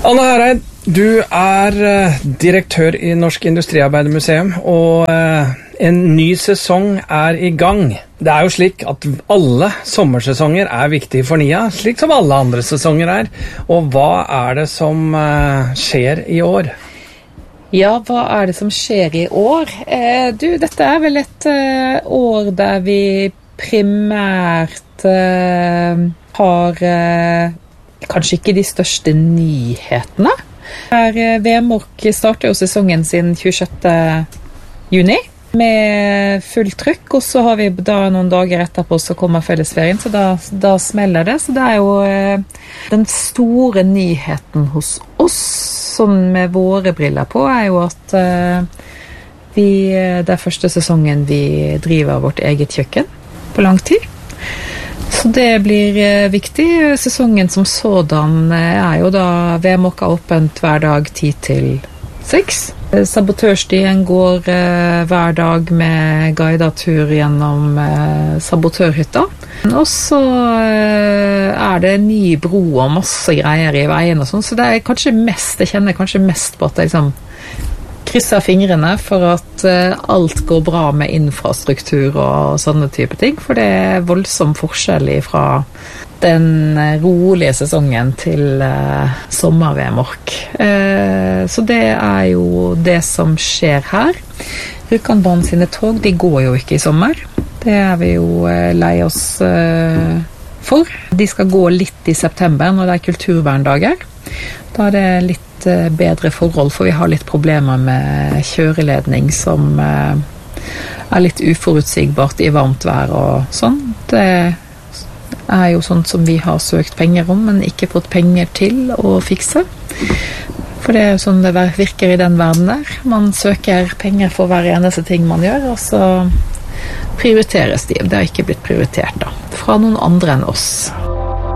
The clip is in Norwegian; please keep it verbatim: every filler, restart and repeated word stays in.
Anne Hereid, du er uh, direktør i Norsk Industriarbeidermuseum, og uh, en ny sesong er i gang. Det er jo slik at alle sommersesonger er viktige for N I A, slik som alle andre sesonger er. Og hva er det som uh, skjer i år? Ja, hva er det som skjer i år? Eh, du, dette er vel et uh, år der vi primært uh, har... Uh, kanskje ikke de største nyhetene. Her Vemork starter jo sesongen sin tjuesjette juni med fullt trykk, og så har vi da noen dager etterpå så kommer fellesferien, så da, da smeller det. Så det er jo eh, den store nyheten hos oss, sånn med våre briller på, er jo at eh, vi, det er første sesongen vi driver vårt eget kjøkken på lang tid. Så det blir eh, viktig. Sesongen som sådan eh, er jo da Vemork er åpent hver dag ti til seks. Eh, sabotørstien går eh, hver dag med guidet tur gjennom eh, sabotørhytta. Og så eh, er det ny bro og masse greier i veien og sånn, så det er kanskje mest, jeg kjenner kanskje mest på at jeg liksom krysser fingrene for at uh, alt går bra med infrastruktur og sånne type ting, for det er voldsom forskjell fra den rolige sesongen til uh, sommer-Vemork. Uh, så det er jo det som skjer her. Rjukanbanen sine tog, de går jo ikke i sommer. Det er vi jo uh, lei oss uh, for. De skal gå litt i september når det er kulturverndager. Da er det litt bedre forhold, for vi har litt problemer med kjøreledning som eh, er litt uforutsigbart i varmt vær og sånn. Det er jo sånt som vi har søkt penger om, men ikke fått penger til å fikse. For det er jo sånn det virker i den verden der. Man søker penger for hver eneste ting man gjør, og så prioriteres de. Det har ikke blitt prioritert da, fra noen andre enn oss.